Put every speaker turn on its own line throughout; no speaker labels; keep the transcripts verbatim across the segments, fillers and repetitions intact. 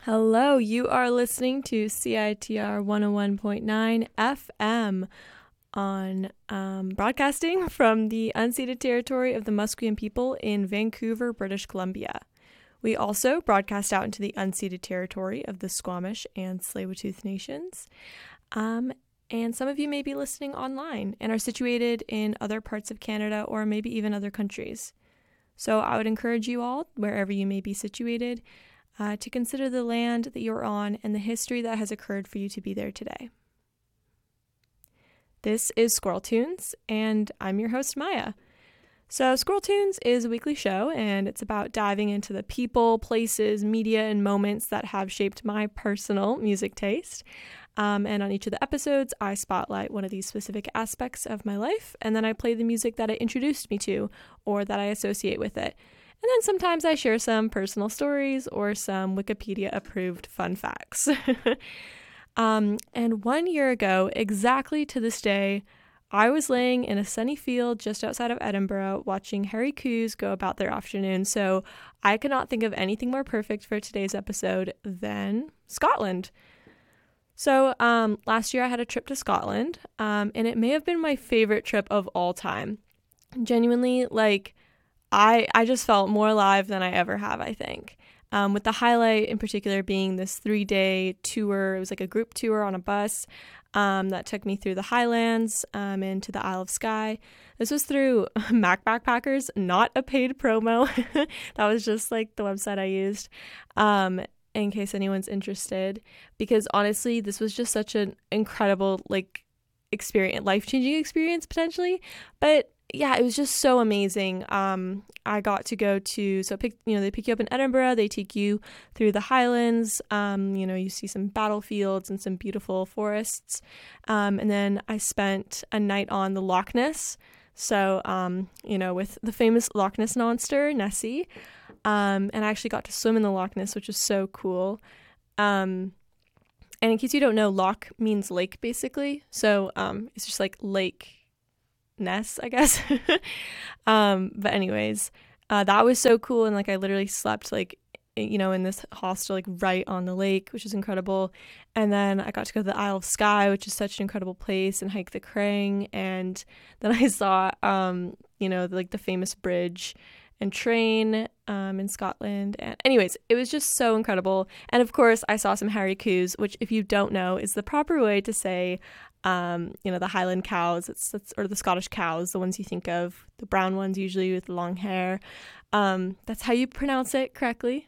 Hello, you are listening to C I T R one oh one point nine F M on um, broadcasting from the unceded territory of the Musqueam people in Vancouver, British Columbia. We also broadcast out into the unceded territory of the Squamish and Tsleil-Waututh nations. Um, and some of you may be listening online and are situated in other parts of Canada or maybe even other countries. So I would encourage you all, wherever you may be situated, Uh, to consider the land that you're on and the history that has occurred for you to be there today. This is Squirrel Tunes, and I'm your host, Maya. So Squirrel Tunes is a weekly show, and it's about diving into the people, places, media, and moments that have shaped my personal music taste. Um, and on each of the episodes, I spotlight one of these specific aspects of my life, and then I play the music that it introduced me to or that I associate with it. And then sometimes I share some personal stories or some Wikipedia-approved fun facts. um, and one year ago, exactly to this day, I was laying in a sunny field just outside of Edinburgh watching hairy coos go about their afternoon. So I could not think of anything more perfect for today's episode than Scotland. So um, last year I had a trip to Scotland, um, and it may have been my favorite trip of all time. Genuinely, like... I, I just felt more alive than I ever have, I think, um, with the highlight in particular being this three-day tour. It was like a group tour on a bus um, that took me through the Highlands um, and to the Isle of Skye. This was through Mac Backpackers, not a paid promo. That was just like the website I used um, in case anyone's interested, because honestly, this was just such an incredible, like, experience, life-changing experience potentially, but yeah, it was just so amazing. Um, I got to go to, so pick, you know, they pick you up in Edinburgh, they take you through the Highlands, um, you know, you see some battlefields and some beautiful forests. Um, and then I spent a night on the Loch Ness. So, um, you know, with the famous Loch Ness monster, Nessie. Um, and I actually got to swim in the Loch Ness, which is so cool. Um, and in case you don't know, loch means lake, basically. So, um, it's just like lake Ness, I guess. um, but anyways, uh, that was so cool. And like, I literally slept like, you know, in this hostel, like right on the lake, which is incredible. And then I got to go to the Isle of Skye, which is such an incredible place, and hike the Crang. And then I saw, um, you know, like the famous bridge and train um, in Scotland. And anyways, it was just so incredible. And of course, I saw some hairy coos, which if you don't know is the proper way to say Um, you know, the Highland cows, it's, it's or the Scottish cows, the ones you think of, the brown ones usually with long hair. Um, that's how you pronounce it correctly,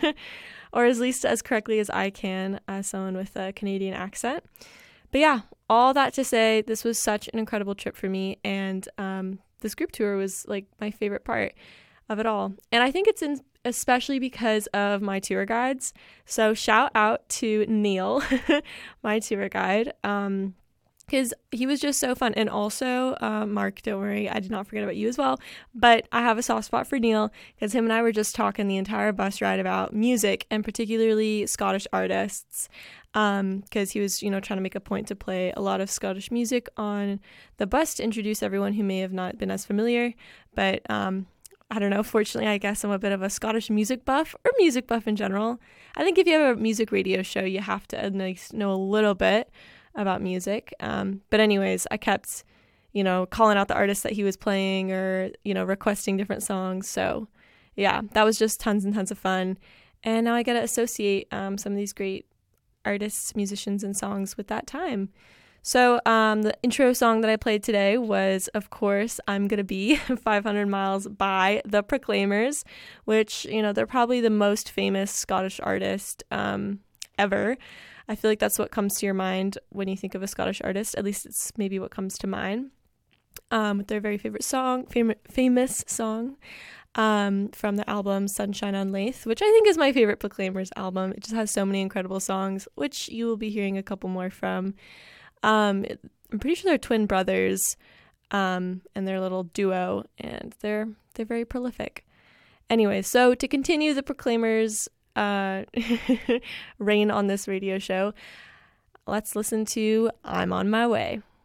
or at least as correctly as I can as someone with a Canadian accent. But yeah, all that to say, this was such an incredible trip for me, and um, this group tour was like my favorite part of it all. And I think it's in, especially because of my tour guides. So shout out to Neil, my tour guide. Um, Because he was just so fun. And also, uh, Mark, don't worry, I did not forget about you as well. But I have a soft spot for Neil because him and I were just talking the entire bus ride about music, and particularly Scottish artists. Because um, he was, you know, trying to make a point to play a lot of Scottish music on the bus to introduce everyone who may have not been as familiar. But um, I don't know, fortunately, I guess I'm a bit of a Scottish music buff, or music buff in general. I think if you have a music radio show, you have to at least know a little bit about music. Um, but anyways, I kept, you know, calling out the artists that he was playing, or, you know, requesting different songs. So yeah, that was just tons and tons of fun. And now I get to associate um, some of these great artists, musicians, and songs with that time. So um, the intro song that I played today was, of course, I'm Gonna Be five hundred miles by The Proclaimers, which, you know, they're probably the most famous Scottish artist um, ever. I feel like that's what comes to your mind when you think of a Scottish artist. At least it's maybe what comes to mind. Um, with their very favorite song, fam- famous song um, from the album Sunshine on Leith, which I think is my favorite Proclaimers album. It just has so many incredible songs, which you will be hearing a couple more from. Um, I'm pretty sure they're twin brothers, um, and they're a little duo, and they're they're very prolific. Anyway, so to continue the Proclaimers' uh, reign on this radio show, let's listen to I'm on My Way.